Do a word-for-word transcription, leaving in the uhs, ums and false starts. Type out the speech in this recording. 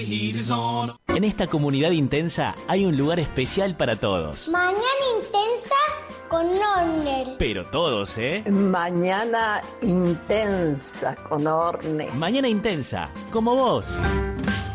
En esta comunidad intensa hay un lugar especial para todos. Mañana intensa con Orne. Pero todos, ¿eh? Mañana intensa con Orne. Mañana intensa, como vos.